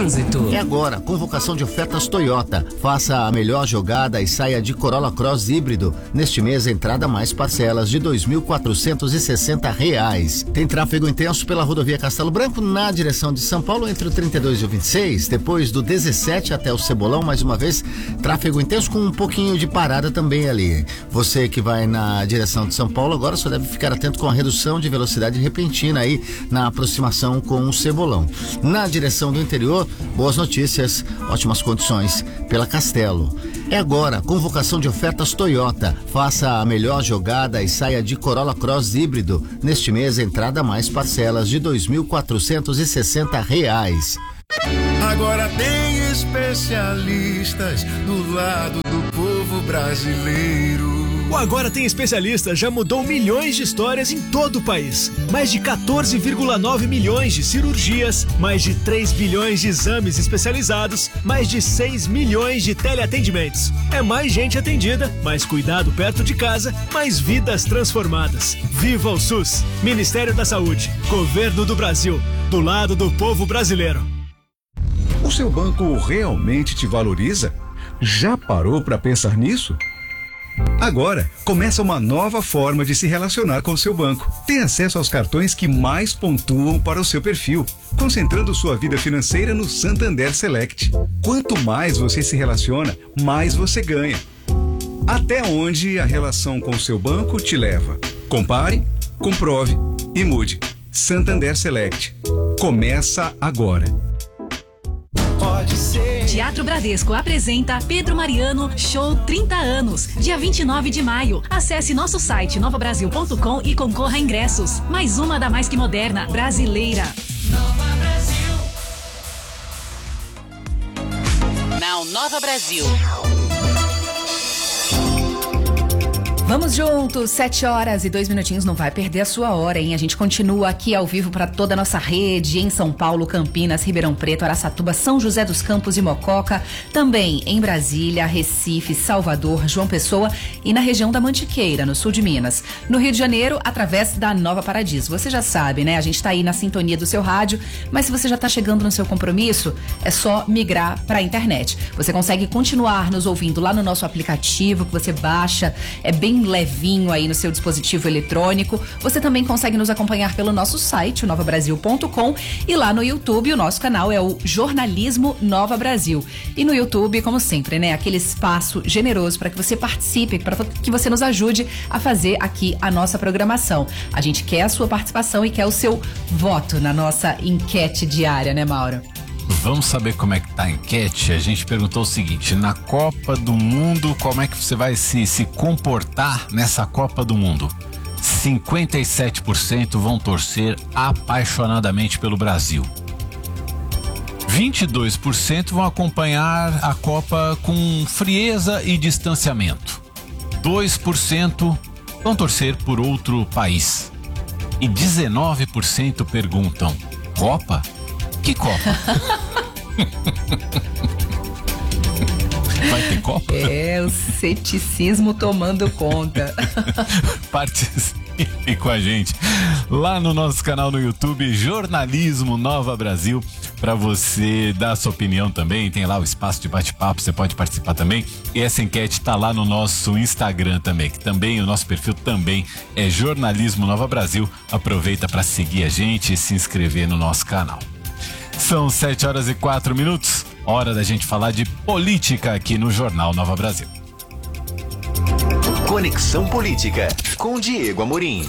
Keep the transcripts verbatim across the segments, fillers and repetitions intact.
Trânsito. É agora, convocação de ofertas Toyota. Faça a melhor jogada e saia de Corolla Cross híbrido. Neste mês, entrada mais parcelas de dois mil quatrocentos e sessenta reais. Tem tráfego intenso pela rodovia Castelo Branco na direção de São Paulo entre o trinta e dois e o vinte e seis. Depois do dezessete até o Cebolão, mais uma vez, tráfego intenso com um pouquinho de parada também ali. Você que vai na direção de São Paulo agora só deve ficar atento com a redução de velocidade repentina aí na aproximação com o Cebolão. Na direção do interior, boas notícias, ótimas condições pela Castelo. É agora, convocação de ofertas Toyota. Faça a melhor jogada e saia de Corolla Cross híbrido. Neste mês, entrada mais parcelas de dois mil quatrocentos e sessenta reais. Agora tem especialistas do lado do povo brasileiro. O Agora Tem Especialistas já mudou milhões de histórias em todo o país. Mais de quatorze vírgula nove milhões de cirurgias, mais de três bilhões de exames especializados, mais de seis milhões de teleatendimentos. É mais gente atendida, mais cuidado perto de casa, mais vidas transformadas. Viva o SUS! Ministério da Saúde, Governo do Brasil, do lado do povo brasileiro. O seu banco realmente te valoriza? Já parou para pensar nisso? Agora, começa uma nova forma de se relacionar com o seu banco. Tem acesso aos cartões que mais pontuam para o seu perfil, concentrando sua vida financeira no Santander Select. Quanto mais você se relaciona, mais você ganha. Até onde a relação com o seu banco te leva? Compare, comprove e mude. Santander Select. Começa agora. Pode ser. Teatro Bradesco apresenta Pedro Mariano Show trinta anos, dia vinte e nove de maio. Acesse nosso site nova brasil ponto com e concorra a ingressos. Mais uma da mais que moderna brasileira. Nova Brasil. Now Nova Brasil. Vamos juntos, sete horas e dois minutinhos, não vai perder a sua hora, hein? A gente continua aqui ao vivo para toda a nossa rede, em São Paulo, Campinas, Ribeirão Preto, Araçatuba, São José dos Campos e Mococa, também em Brasília, Recife, Salvador, João Pessoa e na região da Mantiqueira, no sul de Minas. No Rio de Janeiro, através da Nova Paradiso. Você já sabe, né? A gente tá aí na sintonia do seu rádio, mas se você já tá chegando no seu compromisso, é só migrar para a internet. Você consegue continuar nos ouvindo lá no nosso aplicativo que você baixa, é bem levinho aí no seu dispositivo eletrônico. Você também consegue nos acompanhar pelo nosso site, o nova brasil ponto com, e lá no YouTube o nosso canal é o Jornalismo Nova Brasil. E no YouTube, como sempre, né, aquele espaço generoso para que você participe, para que você nos ajude a fazer aqui a nossa programação. A gente quer a sua participação e quer o seu voto na nossa enquete diária, né, Mauro? Vamos saber como é que tá a enquete. A gente perguntou o seguinte: na Copa do Mundo, como é que você vai se, se comportar nessa Copa do Mundo? cinquenta e sete por cento vão torcer apaixonadamente pelo Brasil. vinte e dois por cento vão acompanhar a Copa com frieza e distanciamento. dois por cento vão torcer por outro país. E dezenove por cento perguntam: Copa? Que Copa? Vai ter Copa? É, o ceticismo tomando conta. Participe com a gente lá no nosso canal no YouTube, Jornalismo Nova Brasil, para você dar sua opinião também. Tem lá o espaço de bate-papo, você pode participar também. E essa enquete tá lá no nosso Instagram também, que também o nosso perfil também é Jornalismo Nova Brasil. Aproveita para seguir a gente e se inscrever no nosso canal. São sete horas e quatro minutos, hora da gente falar de política aqui no Jornal Nova Brasil. Conexão Política, com Diego Amorim.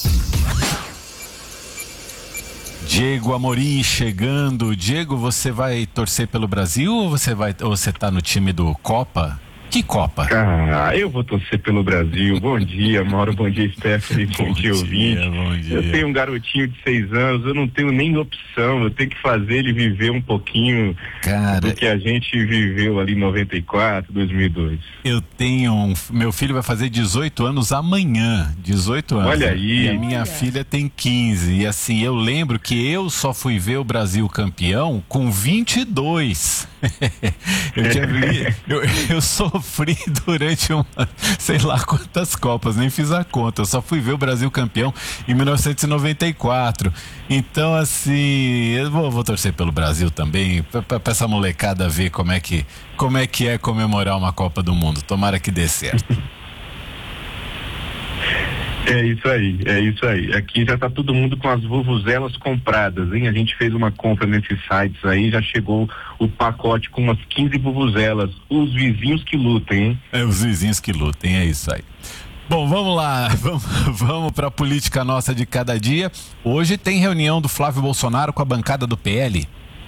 Diego Amorim chegando. Diego, você vai torcer pelo Brasil ou você vai, ou você tá no time do Copa? Que Copa? Ah, eu vou torcer pelo Brasil. Bom dia, Mauro. Bom dia, Stephanie. Bom, bom dia, ouvinte. Bom dia. Eu tenho um garotinho de seis anos, eu não tenho nem opção. Eu tenho que fazer ele viver um pouquinho Cara, do que a gente viveu ali em noventa e quatro, dois mil e dois. Eu tenho um... Meu filho vai fazer dezoito anos amanhã. dezoito anos. Olha aí. E a minha filha tem quinze. E assim, eu lembro que eu só fui ver o Brasil campeão com vinte e dois. eu, tinha, eu, eu sofri durante uma, sei lá quantas Copas, nem fiz a conta, eu só fui ver o Brasil campeão em mil novecentos e noventa e quatro. Então, assim, eu vou, vou torcer pelo Brasil também, para essa molecada ver como é, que, como é que é comemorar uma Copa do Mundo. Tomara que dê certo. É isso aí, é isso aí. Aqui já tá todo mundo com as vuvuzelas compradas, hein? A gente fez uma compra nesses sites aí, já chegou o pacote com umas quinze vuvuzelas. Os vizinhos que lutem, hein? É, os vizinhos que lutem, é isso aí. Bom, vamos lá, vamos, vamos para a política nossa de cada dia. Hoje tem reunião do Flávio Bolsonaro com a bancada do P L.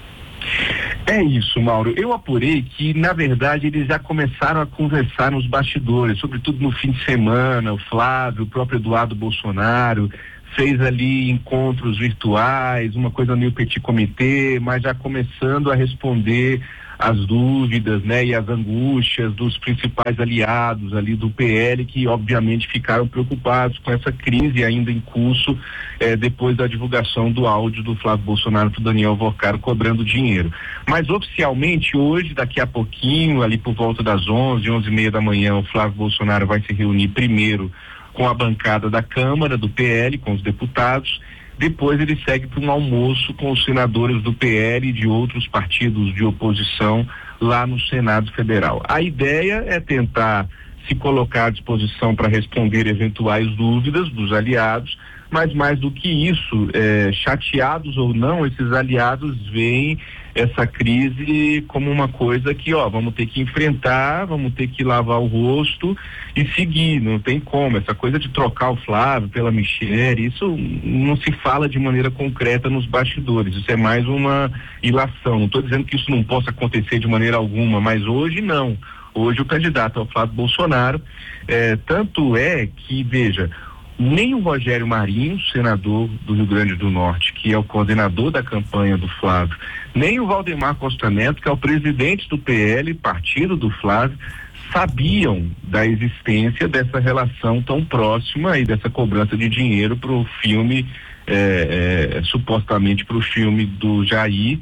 É isso, Mauro. Eu apurei que, na verdade, eles já começaram a conversar nos bastidores, sobretudo no fim de semana. O Flávio, o próprio Eduardo Bolsonaro, fez ali encontros virtuais, uma coisa meio petit comitê, mas já começando a responder as dúvidas, né, e as angústias dos principais aliados ali do P L, que obviamente ficaram preocupados com essa crise ainda em curso, eh, depois da divulgação do áudio do Flávio Bolsonaro para o Daniel Vorcaro cobrando dinheiro. Mas oficialmente hoje, daqui a pouquinho, ali por volta das onze, onze e meia da manhã, o Flávio Bolsonaro vai se reunir primeiro com a bancada da Câmara do P L, com os deputados. Depois ele segue para um almoço com os senadores do P L e de outros partidos de oposição lá no Senado Federal. A ideia é tentar se colocar à disposição para responder eventuais dúvidas dos aliados, mas mais do que isso, é, chateados ou não, esses aliados veem essa crise como uma coisa que, ó, vamos ter que enfrentar, vamos ter que lavar o rosto e seguir, não tem como. Essa coisa de trocar o Flávio pela Michele, isso não se fala de maneira concreta nos bastidores, isso é mais uma ilação. Não estou dizendo que isso não possa acontecer de maneira alguma, mas hoje não. Hoje o candidato é o Flávio Bolsonaro, é, tanto é que, veja, nem o Rogério Marinho, senador do Rio Grande do Norte, que é o coordenador da campanha do Flávio, nem o Valdemar Costa Neto, que é o presidente do P L, partido do Flávio, sabiam da existência dessa relação tão próxima e dessa cobrança de dinheiro para o filme, é, é, supostamente para o filme do Jair.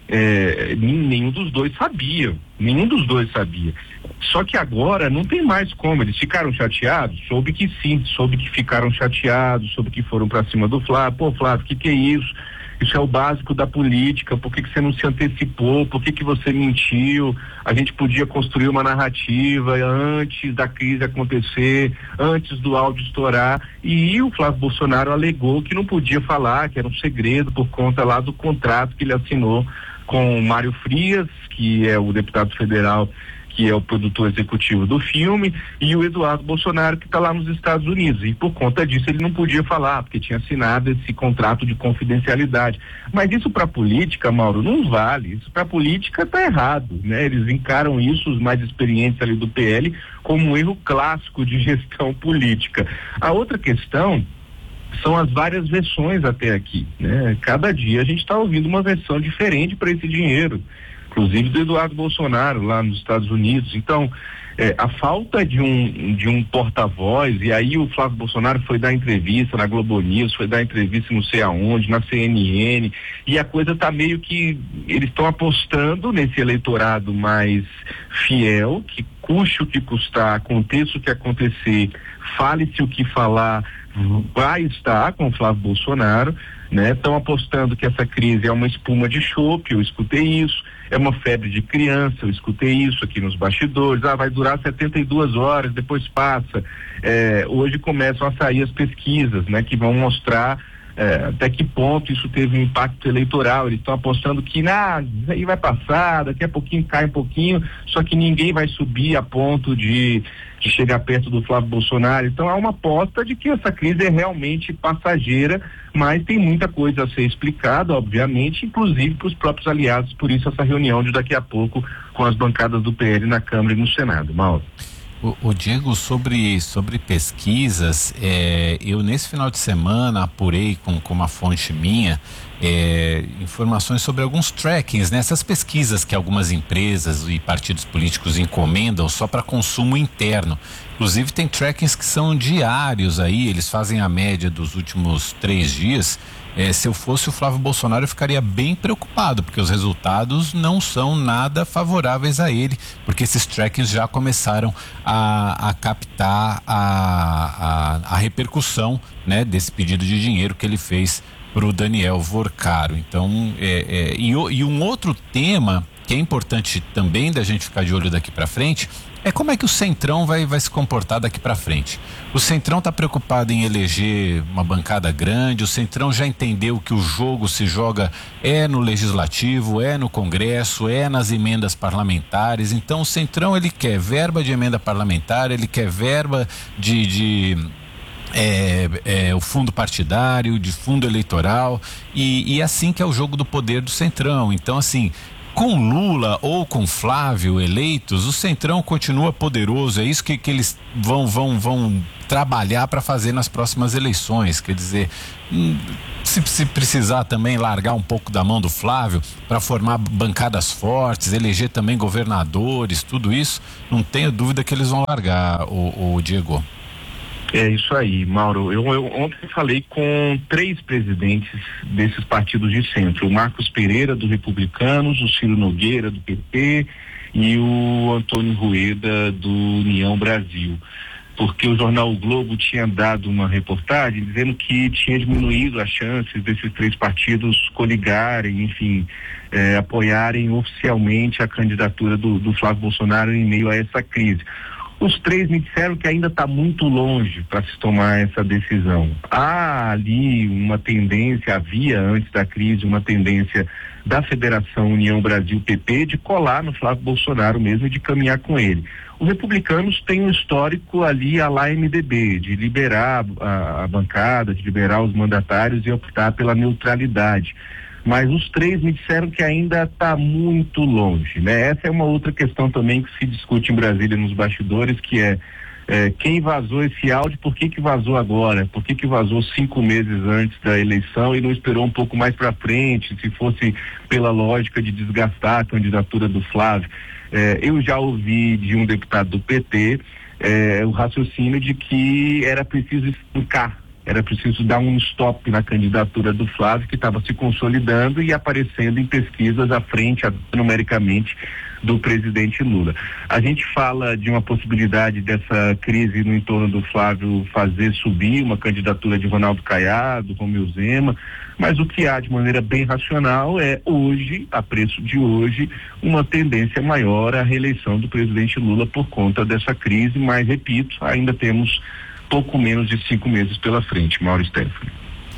É, nenhum dos dois sabia, nenhum dos dois sabia. Só que agora não tem mais como. Eles ficaram chateados? Soube que sim, soube que ficaram chateados, soube que foram para cima do Flávio. Pô, Flávio, o que que é isso? Isso é o básico da política. Por que que você não se antecipou? Por que que você mentiu? A gente podia construir uma narrativa antes da crise acontecer, antes do áudio estourar. E o Flávio Bolsonaro alegou que não podia falar, que era um segredo por conta lá do contrato que ele assinou com o Mário Frias, que é o deputado federal, que é o produtor executivo do filme, e o Eduardo Bolsonaro, que está lá nos Estados Unidos. E por conta disso ele não podia falar, porque tinha assinado esse contrato de confidencialidade. Mas isso para política, Mauro, não vale. Isso para política está errado, né? Eles encaram isso, os mais experientes ali do P L, como um erro clássico de gestão política. A outra questão são as várias versões até aqui, né? Cada dia a gente está ouvindo uma versão diferente para esse dinheiro, inclusive do Eduardo Bolsonaro lá nos Estados Unidos. Então, é, a falta de um de um porta-voz, e aí o Flávio Bolsonaro foi dar entrevista na Globo News, foi dar entrevista não sei aonde, na C N N, e a coisa tá meio que, eles estão apostando nesse eleitorado mais fiel, que custe o que custar, aconteça o que acontecer, fale-se o que falar, vai estar com o Flávio Bolsonaro, né? Estão apostando que essa crise é uma espuma de chope, eu escutei isso, é uma febre de criança, eu escutei isso aqui nos bastidores, ah, vai durar setenta e duas horas, depois passa. É, hoje começam a sair as pesquisas, né? Que vão mostrar é, até que ponto isso teve um impacto eleitoral. Eles estão apostando que ah, isso aí vai passar, daqui a pouquinho cai um pouquinho, só que ninguém vai subir a ponto de, de chegar perto do Flávio Bolsonaro. Então há uma aposta de que essa crise é realmente passageira, mas tem muita coisa a ser explicada, obviamente, inclusive para os próprios aliados. Por isso essa reunião de daqui a pouco com as bancadas do P L na Câmara e no Senado. Mauro. O, o Diego, sobre, sobre pesquisas, é, eu nesse final de semana apurei com, com uma fonte minha é, informações sobre alguns trackings, né? Essas pesquisas que algumas empresas e partidos políticos encomendam só para consumo interno. Inclusive tem trackings que são diários aí, eles fazem a média dos últimos três dias. É, se eu fosse o Flávio Bolsonaro, eu ficaria bem preocupado, porque os resultados não são nada favoráveis a ele, porque esses trackings já começaram a, a captar a, a, a repercussão, né, desse pedido de dinheiro que ele fez para o Daniel Vorcaro. Então, é, é, e, e um outro tema que é importante também da gente ficar de olho daqui para frente é como é que o Centrão vai, vai se comportar daqui para frente. O Centrão está preocupado em eleger uma bancada grande, o Centrão já entendeu que o jogo se joga é no Legislativo, é no Congresso, é nas emendas parlamentares. Então o Centrão, ele quer verba de emenda parlamentar, ele quer verba de... de É, é, o fundo partidário, de fundo eleitoral, e, e assim que é o jogo do poder do Centrão. Então, assim, com Lula ou com Flávio eleitos, o Centrão continua poderoso. É isso que, que eles vão, vão, vão trabalhar para fazer nas próximas eleições. Quer dizer, se, se precisar também largar um pouco da mão do Flávio para formar bancadas fortes, eleger também governadores, tudo isso, não tenho dúvida que eles vão largar, o, o Diego. É isso aí, Mauro. Eu, eu ontem falei com três presidentes desses partidos de centro: o Marcos Pereira, do Republicanos, o Ciro Nogueira, do P T, e o Antônio Rueda, do União Brasil. Porque o jornal O Globo tinha dado uma reportagem dizendo que tinha diminuído as chances desses três partidos coligarem, enfim, eh, apoiarem oficialmente a candidatura do, do Flávio Bolsonaro em meio a essa crise. Os três me disseram que ainda está muito longe para se tomar essa decisão. Há ali uma tendência, havia antes da crise, uma tendência da Federação União Brasil-P P de colar no Flávio Bolsonaro mesmo e de caminhar com ele. Os republicanos têm um histórico ali à la M D B, de liberar a, a bancada, de liberar os mandatários e optar pela neutralidade. Mas os três me disseram que ainda está muito longe, né? Essa é uma outra questão também que se discute em Brasília nos bastidores, que é, é quem vazou esse áudio, por que que vazou agora? Por que que vazou cinco meses antes da eleição e não esperou um pouco mais para frente, se fosse pela lógica de desgastar a candidatura do Flávio? É, eu já ouvi de um deputado do P T é, o raciocínio de que era preciso explicar, era preciso dar um stop na candidatura do Flávio, que estava se consolidando e aparecendo em pesquisas à frente, numericamente, do presidente Lula. A gente fala de uma possibilidade dessa crise no entorno do Flávio fazer subir uma candidatura de Ronaldo Caiado, Romeu Zema, mas o que há de maneira bem racional é hoje, a preço de hoje, uma tendência maior à reeleição do presidente Lula por conta dessa crise, mas repito, ainda temos pouco menos de cinco meses pela frente, Mauro Stephanie.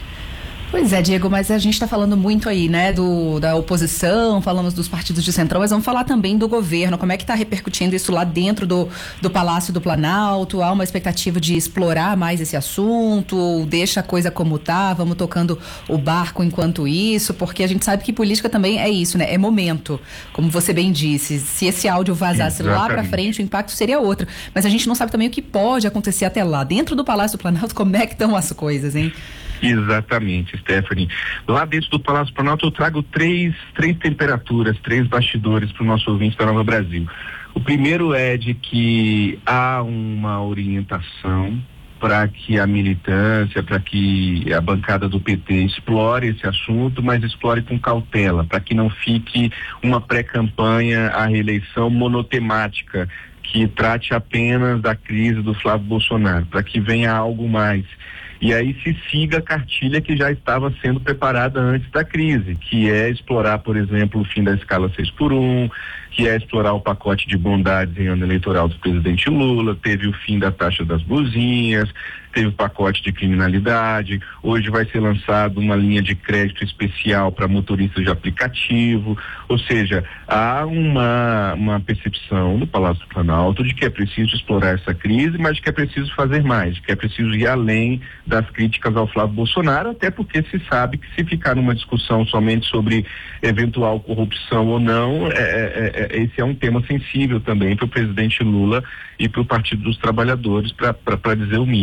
Pois é, Diego, mas a gente está falando muito aí, né, do, da oposição, falamos dos partidos de centrão, mas vamos falar também do governo. Como é que está repercutindo isso lá dentro do, do Palácio do Planalto? Há uma expectativa de explorar mais esse assunto, ou deixa a coisa como tá, vamos tocando o barco enquanto isso, porque a gente sabe que política também é isso, né, é momento, como você bem disse. Se esse áudio vazasse Exatamente. lá para frente, o impacto seria outro, mas a gente não sabe também o que pode acontecer até lá. Dentro do Palácio do Planalto, como é que estão as coisas, hein? Exatamente, Stephanie. Lá dentro do Palácio Planalto eu trago três, três temperaturas, três bastidores para o nosso ouvinte da Nova Brasil. O primeiro é de que há uma orientação para que a militância, para que a bancada do P T explore esse assunto, mas explore com cautela, para que não fique uma pré-campanha à reeleição monotemática, que trate apenas da crise do Flávio Bolsonaro, para que venha algo mais. E aí se siga a cartilha que já estava sendo preparada antes da crise, que é explorar, por exemplo, o fim da escala seis por um, que é explorar o pacote de bondades em ano eleitoral do presidente Lula, teve o fim da taxa das buzinhas, teve o pacote de criminalidade, hoje vai ser lançado uma linha de crédito especial para motoristas de aplicativo, ou seja, há uma, uma percepção no Palácio do Planalto de que é preciso explorar essa crise, mas de que é preciso fazer mais, de que é preciso ir além das críticas ao Flávio Bolsonaro, até porque se sabe que se ficar numa discussão somente sobre eventual corrupção ou não, é, é, é, esse é um tema sensível também para o presidente Lula e para o Partido dos Trabalhadores, para dizer o mínimo.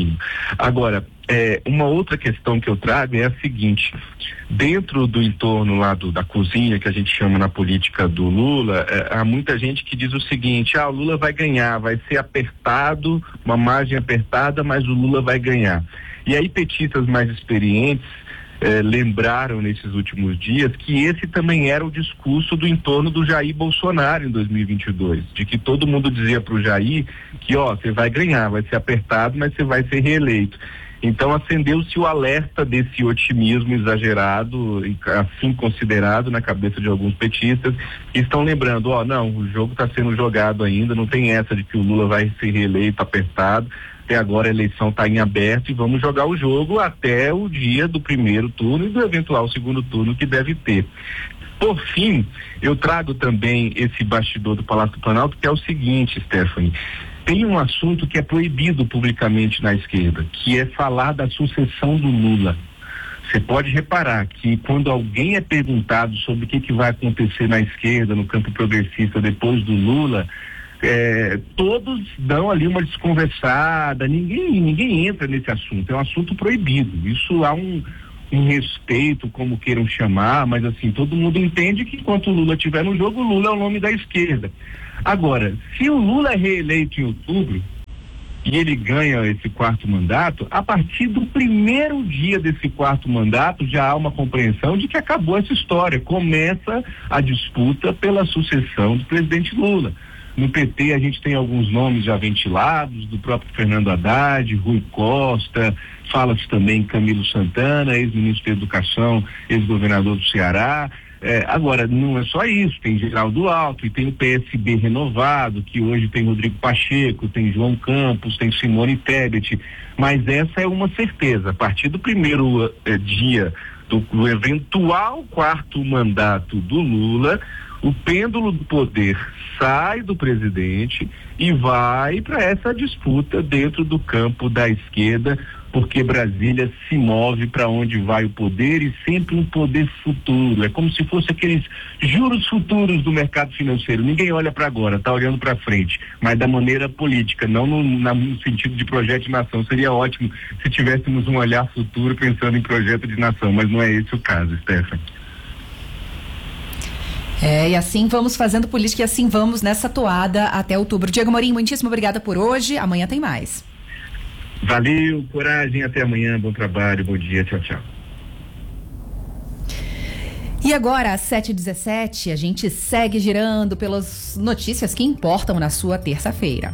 Agora, é, uma outra questão que eu trago é a seguinte: dentro do entorno lá do, da cozinha, que a gente chama na política do Lula, é, há muita gente que diz o seguinte: ah, o Lula vai ganhar, vai ser apertado, uma margem apertada, mas o Lula vai ganhar. E aí petistas mais experientes Eh, lembraram nesses últimos dias que esse também era o discurso do entorno do Jair Bolsonaro em dois mil e vinte e dois, de que todo mundo dizia para o Jair que, ó, você vai ganhar, vai ser apertado, mas você vai ser reeleito. Então acendeu-se o alerta desse otimismo exagerado, assim considerado na cabeça de alguns petistas, que estão lembrando, ó, não, o jogo está sendo jogado ainda, não tem essa de que o Lula vai ser reeleito apertado. Até agora a eleição está em aberto e vamos jogar o jogo até o dia do primeiro turno e do eventual segundo turno que deve ter. Por fim, eu trago também esse bastidor do Palácio do Planalto, que é o seguinte, Stephanie: tem um assunto que é proibido publicamente na esquerda, que é falar da sucessão do Lula. Você pode reparar que quando alguém é perguntado sobre o que, que vai acontecer na esquerda, no campo progressista depois do Lula, É, todos dão ali uma desconversada, ninguém, ninguém entra nesse assunto, é um assunto proibido. Isso há um, um respeito, como queiram chamar, mas assim, todo mundo entende que enquanto o Lula estiver no jogo, o Lula é o nome da esquerda. Agora, se o Lula é reeleito em outubro e ele ganha esse quarto mandato, a partir do primeiro dia desse quarto mandato já há uma compreensão de que acabou essa história, começa a disputa pela sucessão do presidente Lula. No P T a gente tem alguns nomes já ventilados, do próprio Fernando Haddad, Rui Costa, fala-se também Camilo Santana, ex-ministro da Educação, ex-governador do Ceará. É, agora, não é só isso, tem Geraldo Alckmin, tem o P S B renovado, que hoje tem Rodrigo Pacheco, tem João Campos, tem Simone Tebet, mas essa é uma certeza: a partir do primeiro eh, dia do, do eventual quarto mandato do Lula, o pêndulo do poder sai do presidente e vai para essa disputa dentro do campo da esquerda, porque Brasília se move para onde vai o poder, e sempre um poder futuro. É como se fosse aqueles juros futuros do mercado financeiro. Ninguém olha para agora, está olhando para frente, mas da maneira política, não no, no sentido de projeto de nação. Seria ótimo se tivéssemos um olhar futuro pensando em projeto de nação, mas não é esse o caso, Stephanie. É, e assim vamos fazendo política e assim vamos nessa toada até outubro. Diego Amorim, muitíssimo obrigada por hoje. Amanhã tem mais. Valeu, coragem, até amanhã, bom trabalho, bom dia, tchau, tchau. E agora, às sete e dezessete, a gente segue girando pelas notícias que importam na sua terça-feira.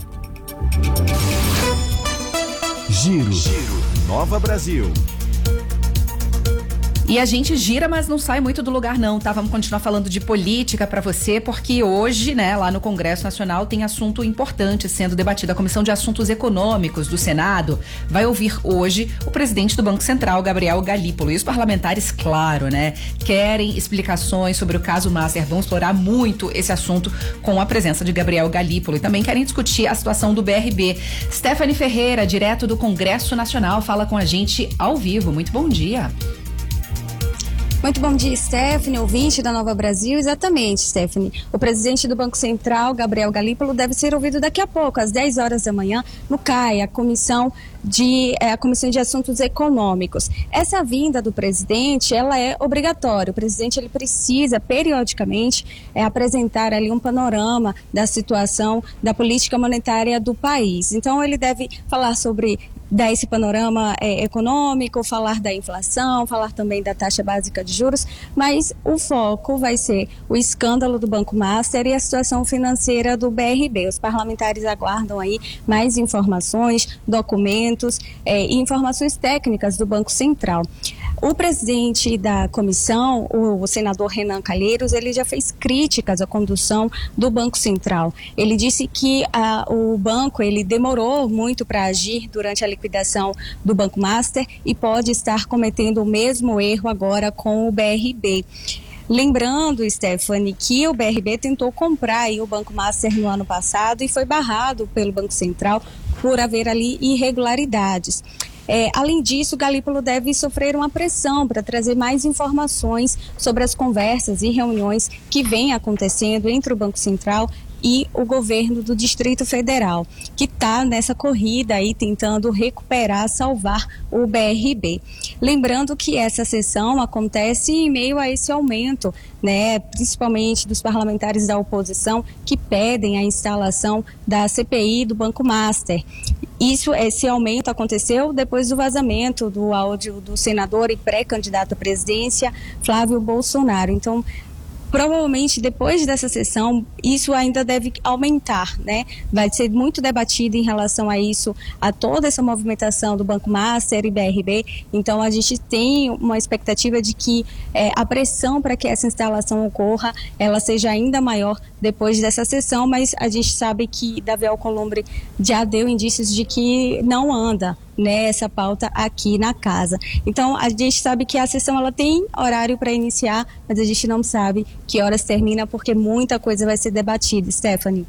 Giro, Giro, Nova Brasil. E a gente gira, mas não sai muito do lugar não, tá? Vamos continuar falando de política para você, porque hoje, né, lá no Congresso Nacional tem assunto importante sendo debatido. A Comissão de Assuntos Econômicos do Senado vai ouvir hoje o presidente do Banco Central, Gabriel Galípolo. E os parlamentares, claro, né, querem explicações sobre o caso Master. Vão explorar muito esse assunto com a presença de Gabriel Galípolo. E também querem discutir a situação do B R B. Stephanie Ferreira, direto do Congresso Nacional, fala com a gente ao vivo. Muito bom dia. Muito bom dia, Stephanie, ouvinte da Nova Brasil. Exatamente, Stephanie. O presidente do Banco Central, Gabriel Galípolo, deve ser ouvido daqui a pouco, às dez horas da manhã, no C A E, a Comissão de, é, a Comissão de Assuntos Econômicos. Essa vinda do presidente, ela é obrigatória. O presidente, ele precisa, periodicamente, é, apresentar ali um panorama da situação da política monetária do país. Então, ele deve falar sobre dar esse panorama é, econômico, falar da inflação, falar também da taxa básica de juros, mas o foco vai ser o escândalo do Banco Master e a situação financeira do B R B. Os parlamentares aguardam aí mais informações, documentos é, e informações técnicas do Banco Central. O presidente da comissão, o, o senador Renan Calheiros, ele já fez críticas à condução do Banco Central. Ele disse que a, o banco ele demorou muito para agir durante a liquidação do Banco Master e pode estar cometendo o mesmo erro agora com o B R B. Lembrando, Stephanie, que o B R B tentou comprar aí o Banco Master no ano passado e foi barrado pelo Banco Central por haver ali irregularidades. É, além disso, o Galípolo deve sofrer uma pressão para trazer mais informações sobre as conversas e reuniões que vêm acontecendo entre o Banco Central e o governo do Distrito Federal, que está nessa corrida aí tentando recuperar, salvar o B R B. Lembrando que essa sessão acontece em meio a esse aumento, né, principalmente dos parlamentares da oposição que pedem a instalação da C P I do Banco Master. Isso, esse aumento aconteceu depois do vazamento do áudio do senador e pré-candidato à presidência Flávio Bolsonaro. Então, provavelmente depois dessa sessão isso ainda deve aumentar, né? Vai ser muito debatido em relação a isso, a toda essa movimentação do Banco Master e B R B. Então a gente tem uma expectativa de que é, a pressão para que essa instalação ocorra, ela seja ainda maior depois dessa sessão, mas a gente sabe que Davi Alcolumbre já deu indícios de que não anda, né, essa pauta aqui na casa. Então a gente sabe que a sessão ela tem horário para iniciar, mas a gente não sabe que horas termina, porque muita coisa vai ser debatida. Stephanie.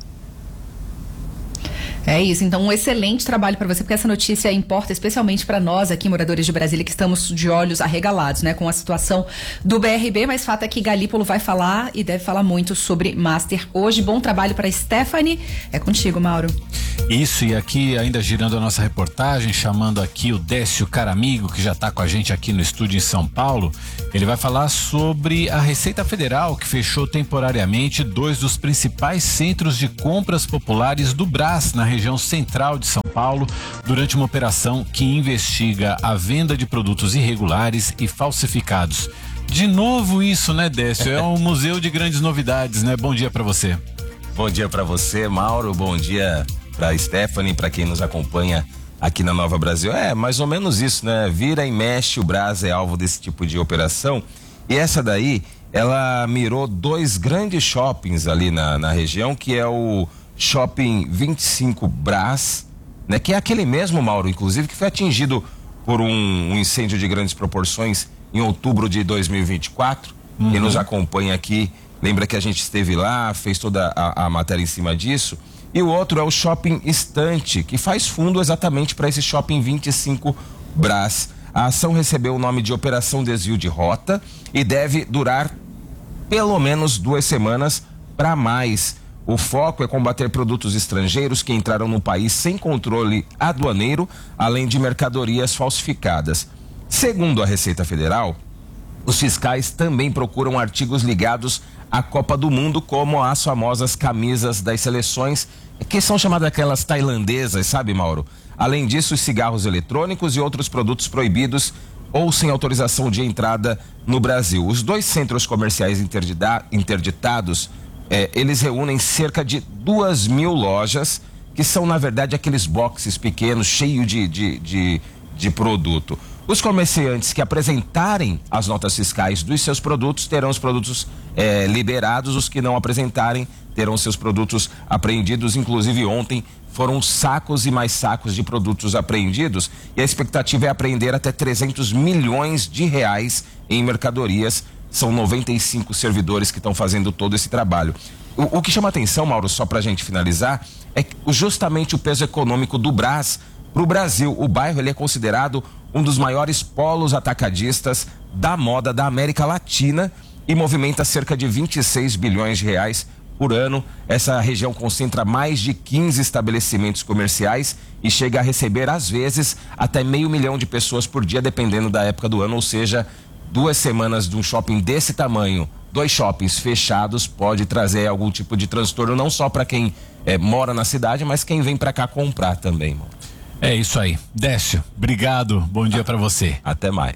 É isso, então um excelente trabalho para você, porque essa notícia importa especialmente para nós aqui, moradores de Brasília, que estamos de olhos arregalados, né, com a situação do B R B, mas fato é que Galípolo vai falar e deve falar muito sobre Master hoje. Bom trabalho para Stephanie, é contigo, Mauro. Isso, e aqui ainda girando a nossa reportagem, chamando aqui o Décio Caramigo, que já está com a gente aqui no estúdio em São Paulo. Ele vai falar sobre a Receita Federal, que fechou temporariamente dois dos principais centros de compras populares do Brás, na região central de São Paulo, durante uma operação que investiga a venda de produtos irregulares e falsificados. De novo isso, né, Décio? É um museu de grandes novidades, né? Bom dia para você. Bom dia para você, Mauro. Bom dia para Stephanie, para quem nos acompanha aqui na Nova Brasil. É mais ou menos isso, né? Vira e mexe, o Brás é alvo desse tipo de operação. E essa daí, ela mirou dois grandes shoppings ali na, na região, que é o Shopping vinte e cinco Brás, né? Que é aquele mesmo, Mauro, inclusive, que foi atingido por um, um incêndio de grandes proporções em outubro de dois mil e vinte e quatro. Uhum. Quem nos acompanha aqui lembra que a gente esteve lá, fez toda a, a matéria em cima disso. E o outro é o Shopping Estante, que faz fundo exatamente para esse Shopping vinte e cinco Brás. A ação recebeu o nome de Operação Desvio de Rota e deve durar pelo menos duas semanas para mais. O foco é combater produtos estrangeiros que entraram no país sem controle aduaneiro, além de mercadorias falsificadas. Segundo a Receita Federal, os fiscais também procuram artigos ligados à Copa do Mundo, como as famosas camisas das seleções, que são chamadas aquelas tailandesas, sabe, Mauro? Além disso, os cigarros eletrônicos e outros produtos proibidos ou sem autorização de entrada no Brasil. Os dois centros comerciais interdita- interditados É, eles reúnem cerca de duas mil lojas, que são, na verdade, aqueles boxes pequenos, cheios de, de, de, de produto. Os comerciantes que apresentarem as notas fiscais dos seus produtos terão os produtos é, liberados, os que não apresentarem terão seus produtos apreendidos. Inclusive, ontem foram sacos e mais sacos de produtos apreendidos, e a expectativa é apreender até trezentos milhões de reais em mercadorias. São noventa e cinco servidores que estão fazendo todo esse trabalho. O, o que chama atenção, Mauro, só para a gente finalizar, é justamente o peso econômico do Brás para o Brasil. O bairro ele é considerado um dos maiores polos atacadistas da moda da América Latina e movimenta cerca de vinte e seis bilhões de reais por ano. Essa região concentra mais de quinze estabelecimentos comerciais e chega a receber, às vezes, até meio milhão de pessoas por dia, dependendo da época do ano, ou seja, duas semanas de um shopping desse tamanho, dois shoppings fechados, pode trazer algum tipo de transtorno, não só para quem é, mora na cidade, mas quem vem para cá comprar também, mano. É isso aí. Décio, obrigado. Bom dia para você. Até mais.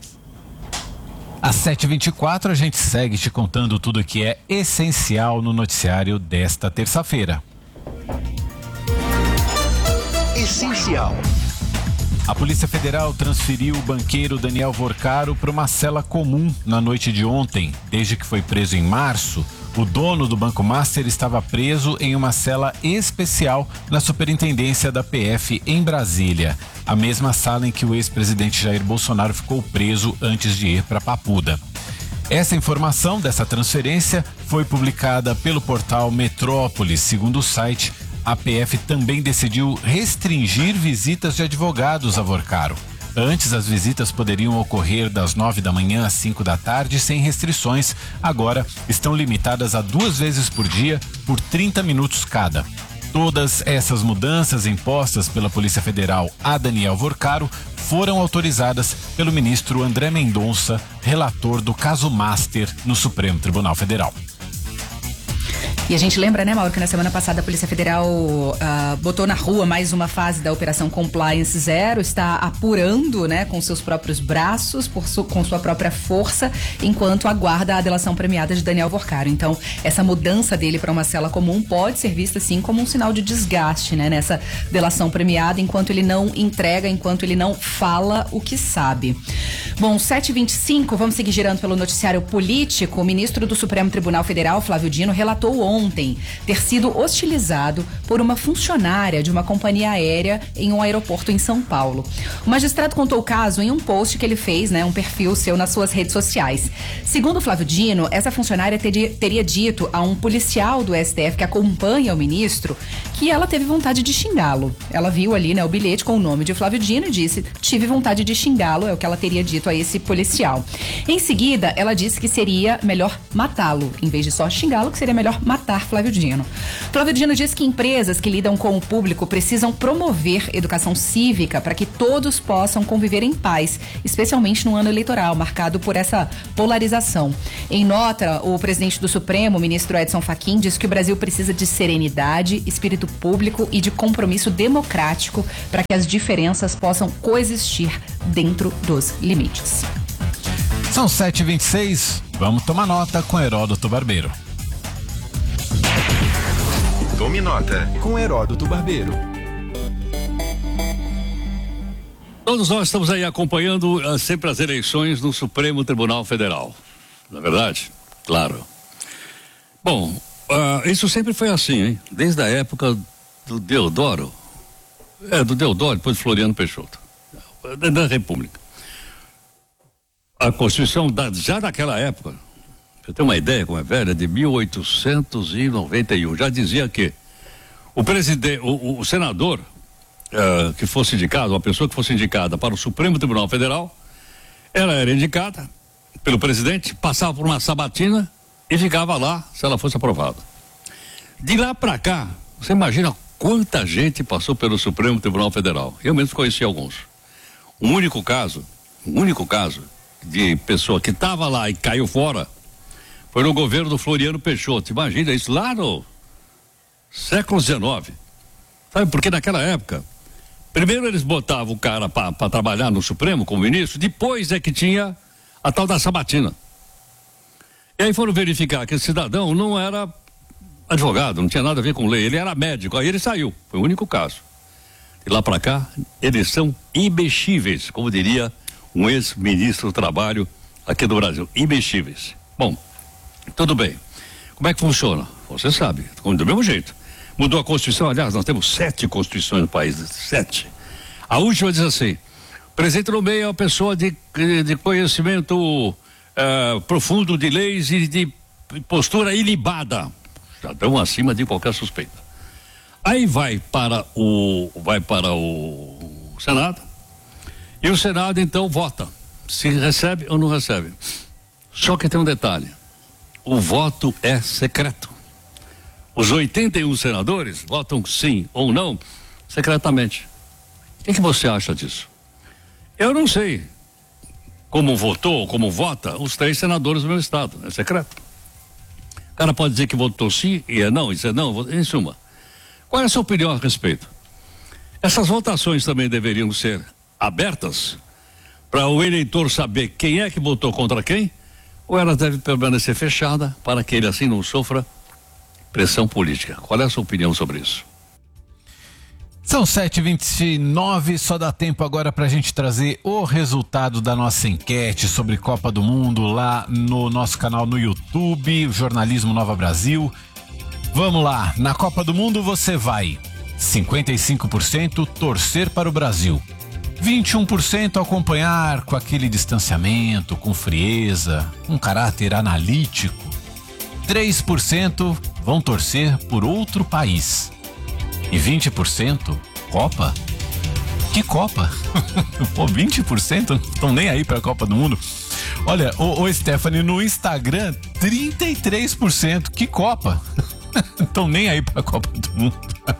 Às sete e vinte e quatro, a gente segue te contando tudo que é essencial no noticiário desta terça-feira. Essencial. A Polícia Federal transferiu o banqueiro Daniel Vorcaro para uma cela comum na noite de ontem. Desde que foi preso em março, o dono do Banco Master estava preso em uma cela especial na Superintendência da P F em Brasília, a mesma sala em que o ex-presidente Jair Bolsonaro ficou preso antes de ir para Papuda. Essa informação dessa transferência foi publicada pelo portal Metrópolis. Segundo o site, a P F também decidiu restringir visitas de advogados a Vorcaro. Antes, as visitas poderiam ocorrer das nove da manhã às cinco da tarde sem restrições. Agora, estão limitadas a duas vezes por dia, por trinta minutos cada. Todas essas mudanças impostas pela Polícia Federal a Daniel Vorcaro foram autorizadas pelo ministro André Mendonça, relator do caso Master no Supremo Tribunal Federal. E a gente lembra, né, Mauro, que na semana passada a Polícia Federal uh, botou na rua mais uma fase da Operação Compliance Zero, está apurando, né, com seus próprios braços, por su, com sua própria força, enquanto aguarda a delação premiada de Daniel Vorcaro. Então, essa mudança dele para uma cela comum pode ser vista, sim, como um sinal de desgaste, né, nessa delação premiada, enquanto ele não entrega, enquanto ele não fala o que sabe. Bom, sete e vinte e cinco, vamos seguir girando pelo noticiário político. O ministro do Supremo Tribunal Federal, Flávio Dino, relatou ontem ontem ter sido hostilizado por uma funcionária de uma companhia aérea em um aeroporto em São Paulo. O magistrado contou o caso em um post que ele fez, né, um perfil seu nas suas redes sociais. Segundo Flávio Dino, essa funcionária teria, teria dito a um policial do S T F que acompanha o ministro que ela teve vontade de xingá-lo. Ela viu ali, né, o bilhete com o nome de Flávio Dino e disse: tive vontade de xingá-lo, é o que ela teria dito a esse policial. Em seguida, ela disse que seria melhor matá-lo, em vez de só xingá-lo, que seria melhor matar Flávio Dino. Flávio Dino diz que empresas que lidam com o público precisam promover educação cívica para que todos possam conviver em paz, especialmente no ano eleitoral, marcado por essa polarização. Em nota, o presidente do Supremo, o ministro Edson Fachin, diz que o Brasil precisa de serenidade, espírito público e de compromisso democrático para que as diferenças possam coexistir dentro dos limites. São sete e vinte e seis, vamos tomar nota com Heródoto Barbeiro. Tome nota com Heródoto Barbeiro. Todos nós estamos aí acompanhando uh, sempre as eleições no Supremo Tribunal Federal. Não é verdade? Claro. Bom, uh, isso sempre foi assim, hein? Desde a época do Deodoro. É, do Deodoro, depois de Floriano Peixoto. Da, da República. A Constituição, da, já naquela época, eu tenho uma ideia como é velha, de mil oitocentos e noventa e um, já dizia que o presidente, o, o senador uh, que fosse indicado, uma pessoa que fosse indicada para o Supremo Tribunal Federal, ela era indicada pelo presidente, passava por uma sabatina e ficava lá se ela fosse aprovada. De lá para cá, você imagina quanta gente passou pelo Supremo Tribunal Federal. Eu mesmo conheci alguns. Um único caso, um único caso de pessoa que estava lá e caiu fora, foi no governo do Floriano Peixoto. Imagina isso lá no século dezenove. Sabe, porque naquela época, primeiro eles botavam o cara para trabalhar no Supremo como ministro, depois é que tinha a tal da sabatina. E aí foram verificar que esse cidadão não era advogado, não tinha nada a ver com lei, ele era médico, aí ele saiu, foi o único caso. E lá para cá, eles são imexíveis, como diria um ex-ministro do Trabalho aqui do Brasil, imexíveis. Bom, tudo bem. Como é que funciona? Você sabe, do mesmo jeito. Mudou a Constituição, aliás, nós temos sete Constituições no país, sete. A última diz assim: o presidente nomeia é uma pessoa de, de conhecimento uh, profundo de leis e de postura ilibada. Já estão acima de qualquer suspeita. Aí vai para o, vai para o Senado, e o Senado então vota se recebe ou não recebe. Só que tem um detalhe: o voto é secreto. Os oitenta e um senadores votam sim ou não secretamente. O que, que você acha disso? Eu não sei como votou, como vota os três senadores do meu estado. É secreto. O cara pode dizer que votou sim e é não, isso é não, em suma. Qual é a sua opinião a respeito? Essas votações também deveriam ser abertas para o eleitor saber quem é que votou contra quem, ou elas devem permanecer fechadas para que ele assim não sofra pressão política? Qual é a sua opinião sobre isso? São sete e vinte e nove, só dá tempo agora para a gente trazer o resultado da nossa enquete sobre Copa do Mundo lá no nosso canal no YouTube, Jornalismo Nova Brasil. Vamos lá, na Copa do Mundo você vai cinquenta e cinco por cento torcer para o Brasil, vinte e um por cento acompanhar com aquele distanciamento, com frieza, um caráter analítico, três por cento vão torcer por outro país e vinte por cento Copa. Que Copa? Pô, vinte por cento não estão nem aí pra Copa do Mundo. Olha, ô, ô Stephanie, no Instagram, trinta e três por cento. Que Copa? Estão nem aí pra Copa do Mundo.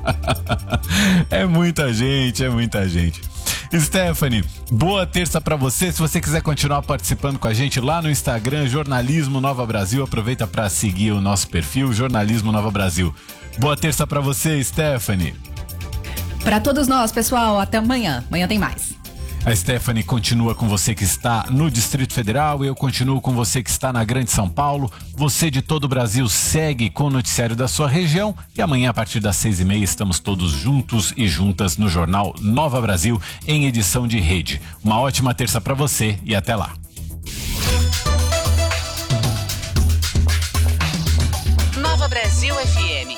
É muita gente, é muita gente. Stephanie, boa terça pra você. Se você quiser continuar participando com a gente lá no Instagram, Jornalismo Nova Brasil, aproveita pra seguir o nosso perfil, Jornalismo Nova Brasil. Boa terça pra você, Stephanie. Pra todos nós, pessoal, até amanhã. Amanhã tem mais. A Stephanie continua com você que está no Distrito Federal, eu continuo com você que está na Grande São Paulo. Você de todo o Brasil segue com o noticiário da sua região e amanhã a partir das seis e meia estamos todos juntos e juntas no Jornal Nova Brasil em edição de rede. Uma ótima terça para você e até lá. Nova Brasil F M.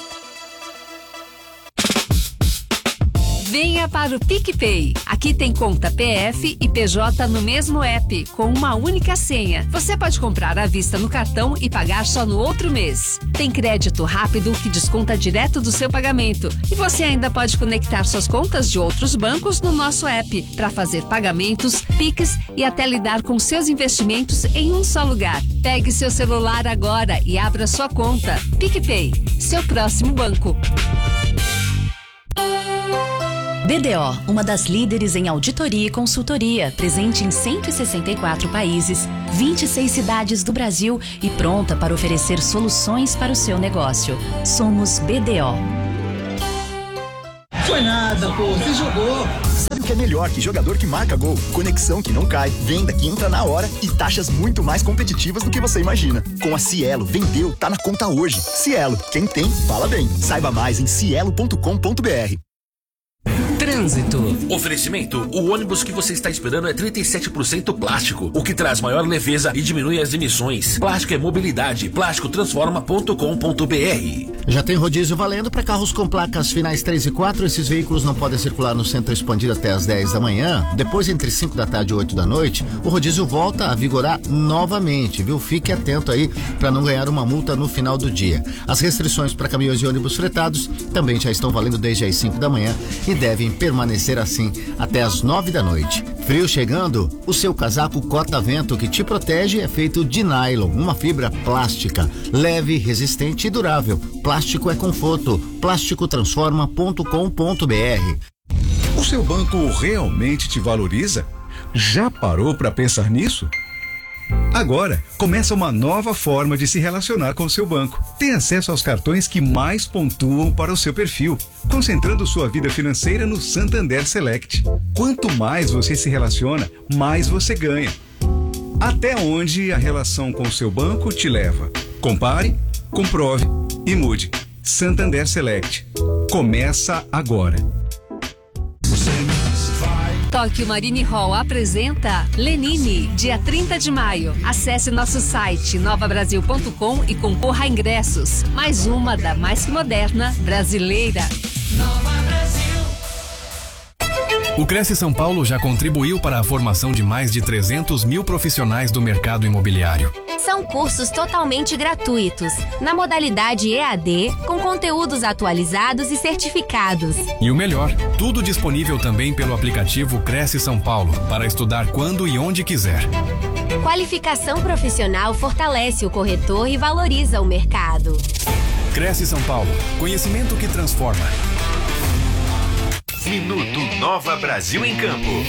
Venha para o PicPay. Aqui tem conta P F e P J no mesmo app, com uma única senha. Você pode comprar à vista no cartão e pagar só no outro mês. Tem crédito rápido que desconta direto do seu pagamento. E você ainda pode conectar suas contas de outros bancos no nosso app para fazer pagamentos, Pix e até lidar com seus investimentos em um só lugar. Pegue seu celular agora e abra sua conta. PicPay, seu próximo banco. B D O, uma das líderes em auditoria e consultoria, presente em cento e sessenta e quatro países, vinte e seis cidades do Brasil e pronta para oferecer soluções para o seu negócio. Somos B D O. Foi nada, pô, você jogou. Sabe o que é melhor que jogador que marca gol? Conexão que não cai, venda que entra na hora e taxas muito mais competitivas do que você imagina. Com a Cielo, vendeu, tá na conta hoje. Cielo, quem tem, fala bem. Saiba mais em cielo ponto com ponto br. Trânsito. Oferecimento: o ônibus que você está esperando é trinta e sete por cento plástico, o que traz maior leveza e diminui as emissões. Plástico é mobilidade. plástico transforma ponto com ponto br. Já tem rodízio valendo para carros com placas finais três e quatro. Esses veículos não podem circular no centro expandido até as dez da manhã. Depois, entre cinco da tarde e oito da noite, o rodízio volta a vigorar novamente, viu? Fique atento aí para não ganhar uma multa no final do dia. As restrições para caminhões e ônibus fretados também já estão valendo desde as cinco da manhã e devem permanecer assim até as nove da noite. Frio chegando? O seu casaco corta-vento que te protege é feito de nylon, uma fibra plástica, leve, resistente e durável. Plástico é conforto. plástico transforma ponto com ponto br. O seu banco realmente te valoriza? Já parou para pensar nisso? Agora, começa uma nova forma de se relacionar com o seu banco. Tem acesso aos cartões que mais pontuam para o seu perfil, concentrando sua vida financeira no Santander Select. Quanto mais você se relaciona, mais você ganha. Até onde a relação com o seu banco te leva? Compare, comprove e mude. Santander Select. Começa agora. Tóquio Marine Hall apresenta Lenine, dia trinta de maio. Acesse nosso site nova brasil ponto com e concorra a ingressos. Mais uma da mais que moderna brasileira. Nova Brasil. O Cresce São Paulo já contribuiu para a formação de mais de trezentos mil profissionais do mercado imobiliário. São cursos totalmente gratuitos, na modalidade E A D, com conteúdos atualizados e certificados. E o melhor, tudo disponível também pelo aplicativo Cresce São Paulo, para estudar quando e onde quiser. Qualificação profissional fortalece o corretor e valoriza o mercado. Cresce São Paulo, conhecimento que transforma. Minuto Nova Brasil em Campo.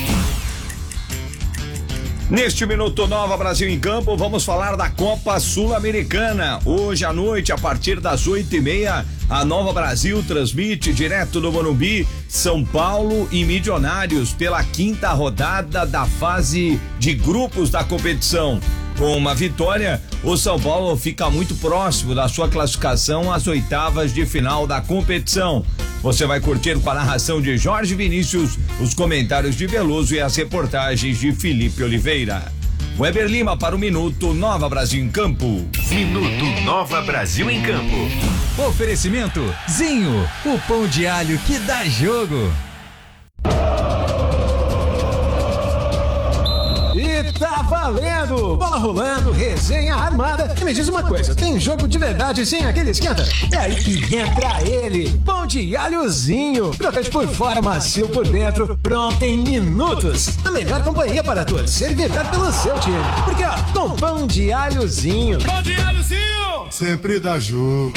Neste Minuto Nova Brasil em Campo, vamos falar da Copa Sul-Americana. Hoje à noite, a partir das oito e meia, a Nova Brasil transmite direto do Morumbi, São Paulo e Milionários pela quinta rodada da fase de grupos da competição. Com uma vitória, o São Paulo fica muito próximo da sua classificação às oitavas de final da competição. Você vai curtir com a narração de Jorge Vinícius, os comentários de Veloso e as reportagens de Felipe Oliveira. Weber Lima para o Minuto Nova Brasil em Campo. Minuto Nova Brasil em Campo. Oferecimento Zinho, o pão de alho que dá jogo. E tá valendo! Bola rolando, resenha armada. E me diz uma coisa, tem jogo de verdade sem aquele esquenta? É aí que entra ele, pão de alhozinho. Crocante por fora, macio por dentro, pronto em minutos. A melhor companhia para torcer e vibrar pelo seu time. Porque, ó, com pão de alhozinho. Pão de alhozinho! Sempre dá jogo.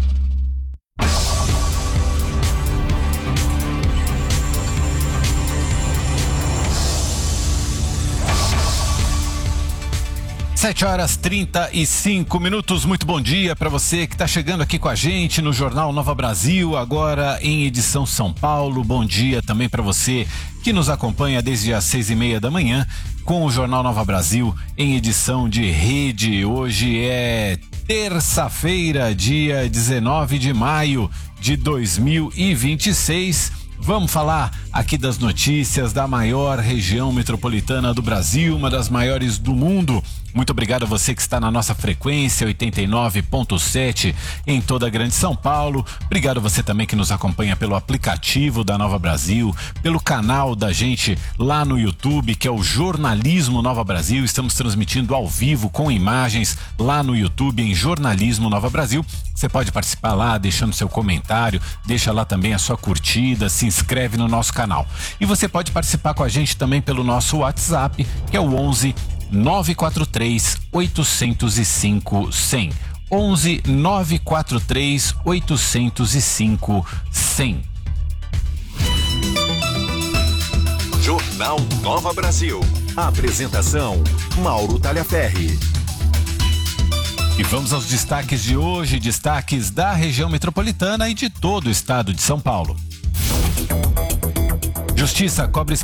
sete horas trinta e cinco minutos. Muito bom dia para você que está chegando aqui com a gente no Jornal Nova Brasil, agora em edição São Paulo. Bom dia também para você que nos acompanha desde as seis e meia da manhã com o Jornal Nova Brasil em edição de rede. Hoje é terça-feira, dia dezenove de maio de dois mil e vinte e seis. Vamos falar aqui das notícias da maior região metropolitana do Brasil, uma das maiores do mundo. Muito obrigado a você que está na nossa frequência oitenta e nove ponto sete em toda a Grande São Paulo. Obrigado a você também que nos acompanha pelo aplicativo da Nova Brasil, pelo canal da gente lá no YouTube, que é o Jornalismo Nova Brasil. Estamos transmitindo ao vivo com imagens lá no YouTube em Jornalismo Nova Brasil. Você pode participar lá, deixando seu comentário, deixa lá também a sua curtida, se inscreve no nosso canal. E você pode participar com a gente também pelo nosso WhatsApp, que é o onze nove quatro três oito zero cinco cem. onze nove quatro três oito zero cinco cem. Jornal Nova Brasil. Apresentação: Mauro Talhaferri. E vamos aos destaques de hoje, destaques da região metropolitana e de todo o estado de São Paulo. Justiça cobre